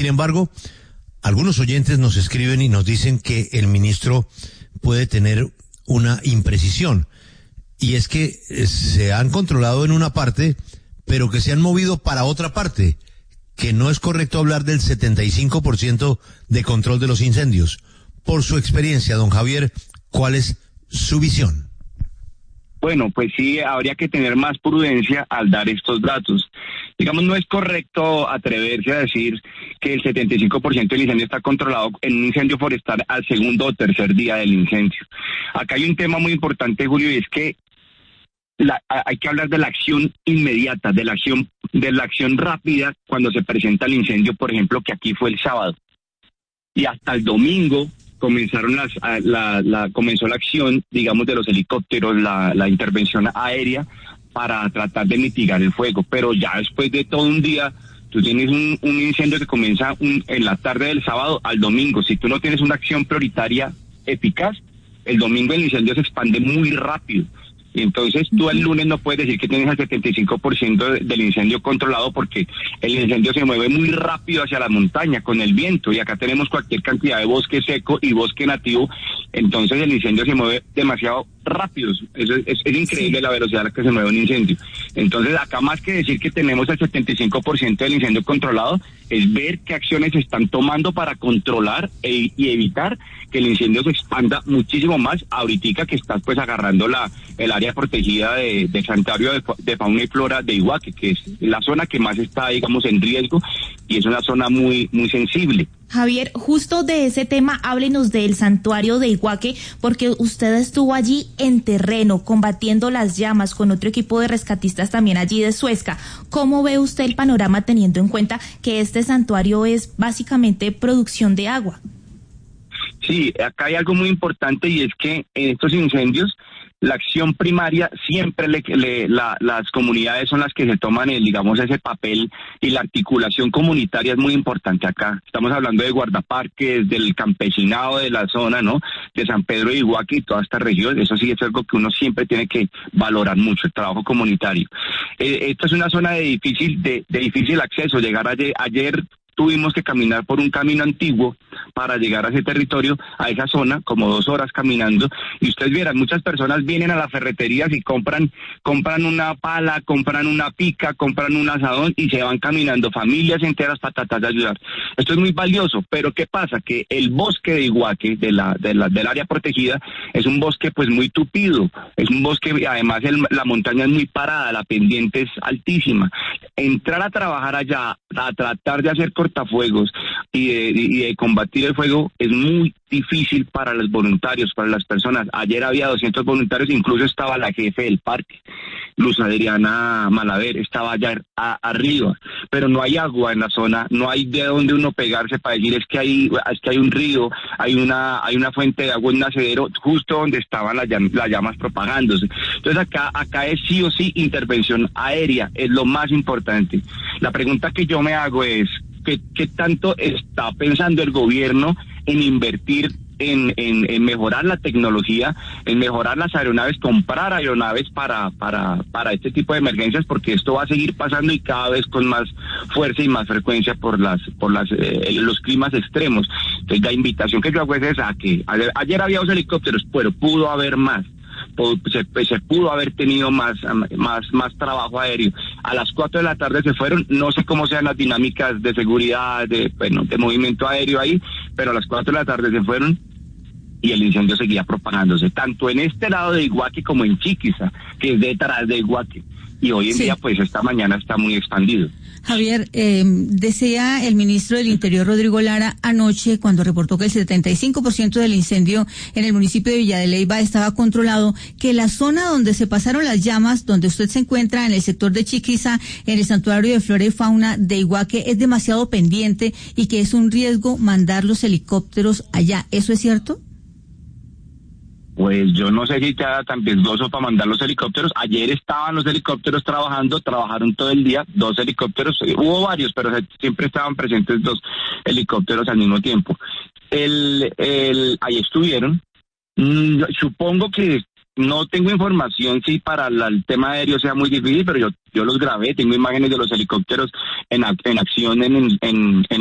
Sin embargo, algunos oyentes nos escriben y nos dicen que el ministro puede tener una imprecisión, y es que se han controlado en una parte, pero que se han movido para otra parte, que no es correcto hablar del 75% de control de los incendios. Por su experiencia, don Javier, ¿cuál es su visión? Bueno, pues sí, habría que tener más prudencia al dar estos datos. Digamos, no es correcto atreverse a decir que el 75% del incendio está controlado en un incendio forestal al segundo o tercer día del incendio. Acá hay un tema muy importante, Julio, y es que hay que hablar de la acción inmediata, de la acción rápida cuando se presenta el incendio, por ejemplo, que aquí fue el sábado. Y hasta el domingo comenzó la acción, digamos, de los helicópteros, la intervención aérea para tratar de mitigar el fuego. Pero ya después de todo un día, tú tienes un incendio que comienza en la tarde del sábado al domingo. Si tú no tienes una acción prioritaria eficaz, el domingo el incendio se expande muy rápido. Y entonces tú el lunes no puedes decir que tienes el 75% del incendio controlado, porque el incendio se mueve muy rápido hacia la montaña con el viento, y acá tenemos cualquier cantidad de bosque seco y bosque nativo. Entonces el incendio se mueve demasiado rápido. Es increíble la velocidad a la que se mueve un incendio. Entonces acá, más que decir que tenemos el 75% del incendio controlado, es ver qué acciones se están tomando para controlar y evitar que el incendio se expanda muchísimo más. Ahorita que estás pues agarrando el área protegida de Santuario de Fauna y Flora de Iguaque, que es la zona que más está, digamos, en riesgo, y es una zona muy, muy sensible. Javier, justo de ese tema, háblenos del santuario de Iguaque, porque usted estuvo allí en terreno, combatiendo las llamas con otro equipo de rescatistas también allí de Suezca. ¿Cómo ve usted el panorama, teniendo en cuenta que este santuario es básicamente producción de agua? Sí, acá hay algo muy importante, y es que en estos incendios la acción primaria siempre las comunidades son las que se toman digamos, ese papel, y la articulación comunitaria es muy importante acá. Estamos hablando de guardaparques, del campesinado de la zona, ¿no? De San Pedro de Iguaque y toda esta región. Eso sí es algo que uno siempre tiene que valorar mucho, el trabajo comunitario. Esta es una zona de difícil acceso. Llegar ayer tuvimos que caminar por un camino antiguo para llegar a ese territorio, a esa zona, como 2 horas caminando, y ustedes vieran, muchas personas vienen a las ferreterías y compran una pala, compran una pica, compran un asadón y se van caminando, familias enteras, para tratar de ayudar. Esto es muy valioso, pero ¿qué pasa? Que el bosque de Iguaque, del área protegida, es un bosque pues muy tupido, es un bosque, además la montaña es muy parada, la pendiente es altísima. Entrar a trabajar allá, a tratar de hacer cortafuegos y de combatir el fuego es muy difícil para los voluntarios, para las personas. Ayer había 200 voluntarios, incluso estaba la jefe del parque, Luz Adriana Malaver, estaba allá arriba, pero no hay agua en la zona, no hay de dónde uno pegarse para decir es que hay un río, hay una fuente de agua, un nacedero, justo donde estaban las llamas propagándose. Entonces acá es sí o sí intervención aérea, es lo más importante. La pregunta que yo me hago es, ¿qué tanto está pensando el gobierno en invertir en mejorar la tecnología, en mejorar las aeronaves, comprar aeronaves para este tipo de emergencias? Porque esto va a seguir pasando, y cada vez con más fuerza y más frecuencia por los climas extremos. Entonces la invitación que yo hago es esa, que ayer había 2 helicópteros, pero pudo haber más. Se pudo haber tenido más trabajo aéreo. A las 4 de la tarde se fueron, no sé cómo sean las dinámicas de seguridad, de movimiento aéreo ahí, pero a las 4 de la tarde se fueron y el incendio seguía propagándose, tanto en este lado de Iguaque como en Chiquiza, que es detrás de Iguaque. Y hoy en día, pues esta mañana está muy expandido. Javier, decía el ministro del Interior, Rodrigo Lara, anoche, cuando reportó que el 75% del incendio en el municipio de Villa de Leyva estaba controlado, que la zona donde se pasaron las llamas, donde usted se encuentra en el sector de Chiquiza, en el santuario de flora y fauna de Iguaque, es demasiado pendiente y que es un riesgo mandar los helicópteros allá. ¿Eso es cierto? Pues yo no sé si está tan riesgoso para mandar los helicópteros. Ayer estaban los helicópteros trabajaron todo el día, 2 helicópteros, hubo varios, pero siempre estaban presentes 2 helicópteros al mismo tiempo. Ahí estuvieron. Supongo que no tengo información si para el tema aéreo sea muy difícil, pero yo los grabé, tengo imágenes de los helicópteros en acción en